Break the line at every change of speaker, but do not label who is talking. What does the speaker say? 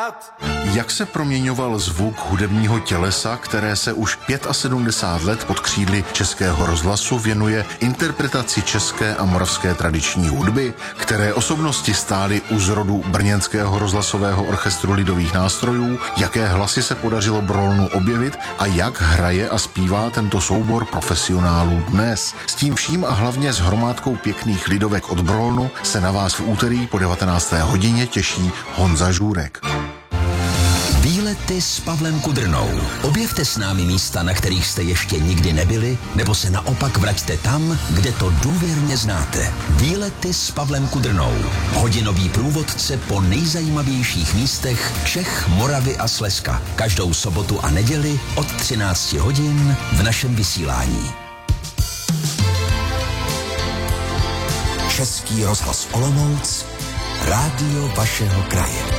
Jak se proměňoval zvuk hudebního tělesa, které se už 75 let pod křídly Českého rozhlasu věnuje interpretaci české a moravské tradiční hudby, které osobnosti stály u zrodu brněnského rozhlasového orchestru lidových nástrojů, jaké hlasy se podařilo Brolnu objevit a jak hraje a zpívá tento soubor profesionálů dnes. S tím vším a hlavně s hromádkou pěkných lidovek od Brolnu se na vás v úterý po 19. hodině těší Honza Žůrek.
Výlety s Pavlem Kudrnou. Objevte s námi místa, na kterých jste ještě nikdy nebyli, nebo se naopak vraťte tam, kde to důvěrně znáte. Výlety s Pavlem Kudrnou. Hodinový průvodce po nejzajímavějších místech Čech, Moravy a Slezska. Každou sobotu a neděli od 13 hodin v našem vysílání. Český rozhlas Olomouc, rádio vašeho kraje.